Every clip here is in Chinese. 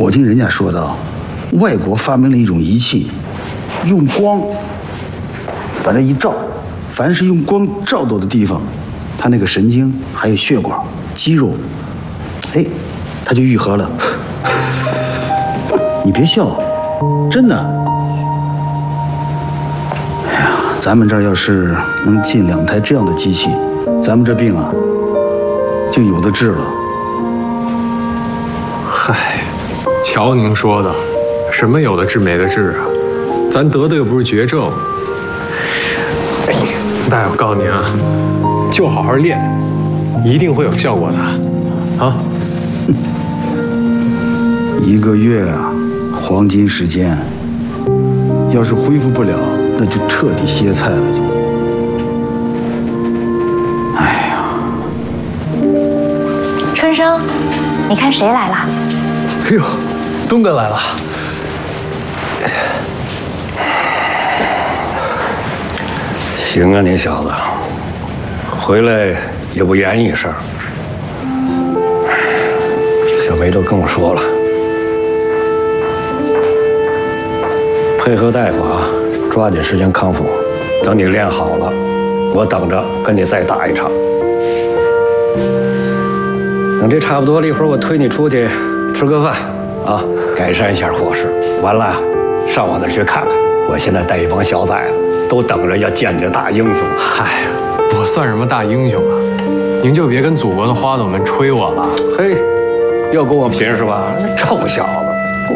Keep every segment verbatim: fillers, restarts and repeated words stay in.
我听人家说到，外国发明了一种仪器，用光把这一照，凡是用光照到的地方，它那个神经还有血管、肌肉，哎，它就愈合了。你别笑，真的。哎呀，咱们这儿要是能进两台这样的机器，咱们这病啊，就有的治了。 嗨，瞧您说的，什么有的治没的治啊？咱得的又不是绝症。哎，大夫，我告诉您啊，就好好练，一定会有效果的。啊， 一个月啊，黄金时间，要是恢复不了，那就彻底歇菜了就。哎呀， 春生，你看谁来了？ 哎呦，东哥来了。 行啊，你小子，回来也不言一声。小梅都跟我说了，配合大夫啊，抓紧时间康复。等你练好了，我等着跟你再打一场。等这差不多了，一会儿我推你出去吃个饭啊，改善一下伙食。完了，上我那儿去看看。我现在带一帮小崽子，都等着要见这大英雄。 嗨，我算什么大英雄啊？您就别跟祖国的花朵们吹我了。 嘿，又跟我贫是吧？臭小子！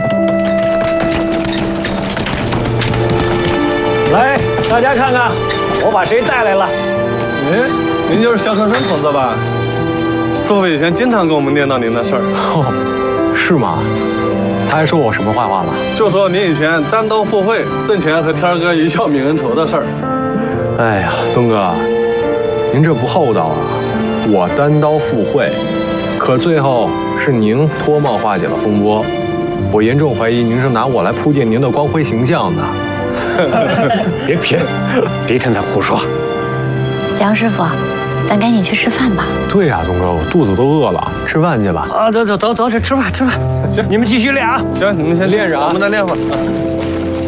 来，大家看看，我把谁带来了？ 哎，您就是肖春生同志吧？师傅以前经常跟我们念叨您的事儿。 哦，是吗？他还说我什么坏话了？ 就说您以前单刀赴会，挣钱和天儿哥一笑泯恩仇的事儿。 哎呀，东哥，您这不厚道啊！我单刀赴会，可最后是您脱帽化解了风波。我严重怀疑您是拿我来铺垫您的光辉形象的。 别贫，别听他胡说。 梁师傅，咱赶紧去吃饭吧。 对呀、啊，东哥，我肚子都饿了，吃饭去吧。 啊，走走走走，去吃饭吃饭。 行， 你们继续练啊。 行，你们先练着啊， 我们再练会儿。